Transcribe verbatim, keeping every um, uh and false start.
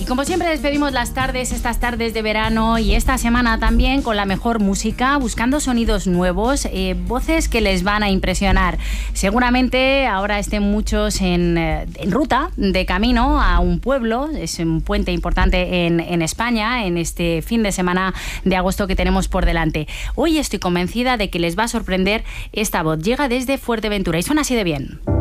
como siempre despedimos las tardes, estas tardes de verano y esta semana también con la mejor música, buscando sonidos nuevos, eh, voces que les van a impresionar. Seguramente ahora estén muchos en, en ruta, de camino a un pueblo, es un puente importante en, en España, en este fin de semana de agosto que tenemos por delante. Hoy estoy convencida de que les va a sorprender esta voz. Llega desde Fuerteventura y suena así de bien.